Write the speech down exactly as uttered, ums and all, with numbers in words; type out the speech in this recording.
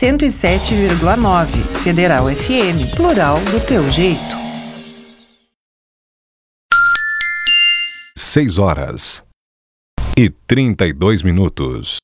cento e sete vírgula nove. Federal F M, plural do teu jeito. Seis horas e trinta e dois minutos.